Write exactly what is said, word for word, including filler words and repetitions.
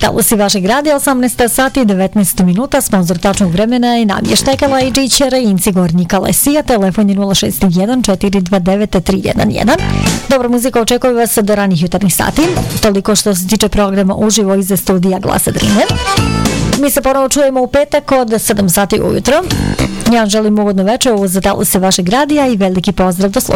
Talusi vašeg radija, osamnaest sati i devetnaest minuta, sponsor tačnog vremena i namještajka Lajdžić, Rejinci Gornji Kalesija, telefon je nula šest jedan četiri dva devet tri jedan jedan. Dobra muzika očekuje vas do ranih jutarnjih sati, toliko što se tiče programa uživo iz studija Glasa Drine. Mi se ponovo čujemo u petak od sedam sati ujutro. Ja vam želim ugodno večer, ovo za Taluse vašeg radija i veliki pozdrav do slušanja.